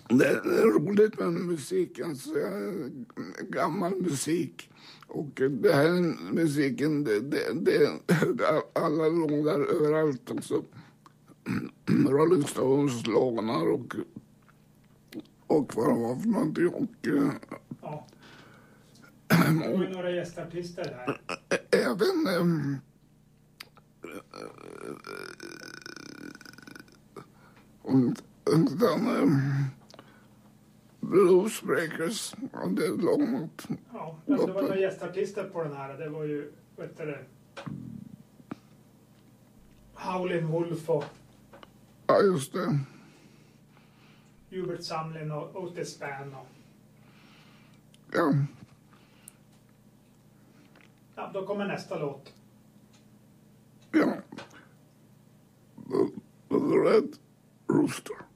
Det är roligt med musiken, så gammal musik. Och det här musiken, det alla lånar överallt också. Rolling Stones lånar och vad det var för någonting. Ja. Det var några gästartister här. Även Bluesbreakers, och det är långt. Ja, det var några gästartister på den här. Det var ju, vet du det, Howlin' Wolf och Ja, just det. Hubert Sumlin och Otis Spann. Ja. Ja, då kommer nästa låt. Ja. The Red Rooster.